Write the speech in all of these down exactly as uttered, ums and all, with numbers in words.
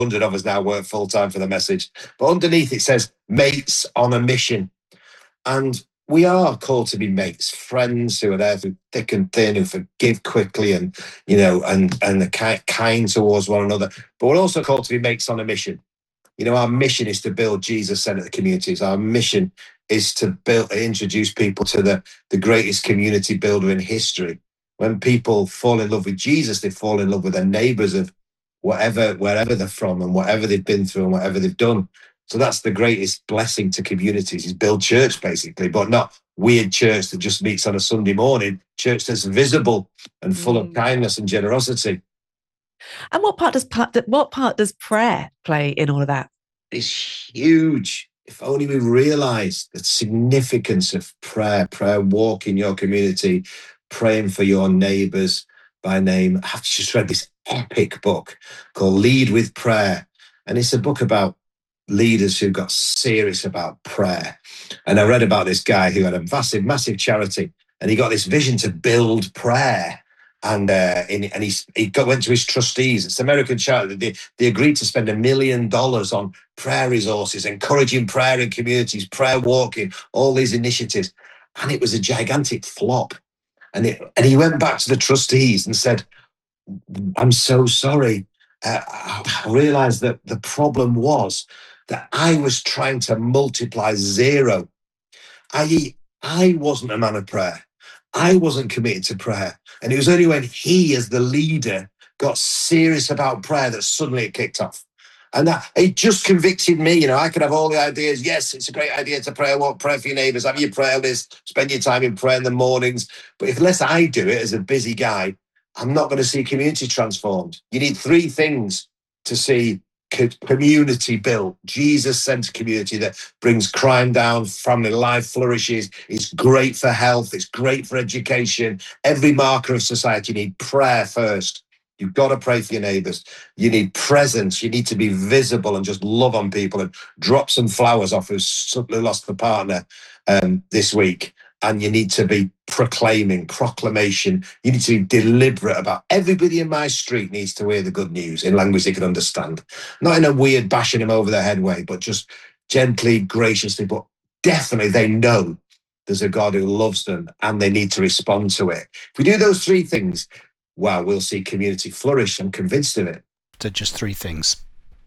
hundred of us now work full time for the message. But underneath it says mates on a mission. And we are called to be mates, friends who are there through thick and thin, who forgive quickly and, you know, and, and are kind towards one another. But we're also called to be mates on a mission. You know, our mission is to build Jesus-centered communities. Our mission is to build, introduce people to the, the greatest community builder in history. When people fall in love with Jesus, they fall in love with their neighbours of whatever, wherever they're from and whatever they've been through and whatever they've done. So that's the greatest blessing to communities, is build church, basically, but not weird church that just meets on a Sunday morning, church that's visible and full mm. of kindness and generosity. And what part does what part does prayer play in all of that? It's huge. If only we realise the significance of prayer, prayer walk in your community, praying for your neighbours by name. I've just read this epic book called Lead with Prayer. And it's a book about leaders who got serious about prayer. And I read about this guy who had a massive, massive charity, and he got this vision to build prayer. And uh, in, and he, he got, went to his trustees. It's an American charity. They, they agreed to spend a million dollars on prayer resources, encouraging prayer in communities, prayer walking, all these initiatives. And it was a gigantic flop. And, it, and he went back to the trustees and said, I'm so sorry. Uh, I realized that the problem was that I was trying to multiply zero, that is, I wasn't a man of prayer. I wasn't committed to prayer. And it was only when he, as the leader, got serious about prayer that suddenly it kicked off. And that it just convicted me. You know, I could have all the ideas. Yes, it's a great idea to pray. What pray for your neighbours, have your prayer list, spend your time in prayer in the mornings. But if unless I do it as a busy guy, I'm not going to see community transformed. You need three things to see community built, Jesus-centered community that brings crime down, family life flourishes, it's great for health, it's great for education. Every marker of society, you need prayer first. You've got to pray for your neighbours. You need presence. You need to be visible and just love on people and drop some flowers off who's suddenly lost the partner um, this week. And you need to be proclaiming, proclamation. You need to be deliberate about everybody in my street needs to hear the good news in language they can understand. Not in a weird bashing them over the head way, but just gently, graciously, but definitely they know there's a God who loves them and they need to respond to it. If we do those three things, wow, we'll see community flourish. I'm convinced of it. So just three things.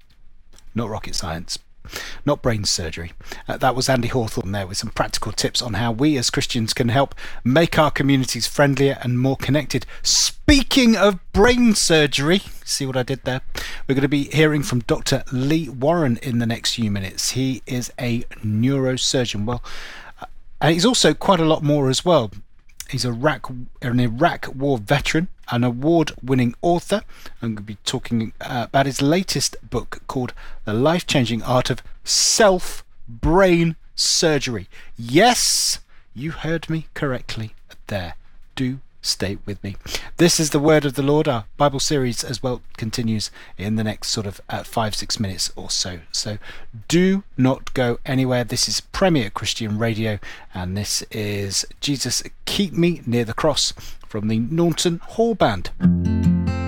Not rocket science. Not brain surgery. Uh, that was Andy Hawthorne there with some practical tips on how we as Christians can help make our communities friendlier and more connected. Speaking of brain surgery, see what I did there? We're going to be hearing from Doctor Lee Warren in the next few minutes. He is a neurosurgeon. Well, uh, and he's also quite a lot more as well. He's a Iraq, an Iraq War veteran, an award-winning author. I'm going to be talking uh, about his latest book called The Life-Changing Art of Self-Brain Surgery. Yes, you heard me correctly there. Do stay with me. This is the Word of the Lord. Our Bible series as well continues in the next sort of uh, five, six minutes or so. So do not go anywhere. This is Premier Christian Radio, and this is Jesus Keep Me Near the Cross from the Naunton Hall Band.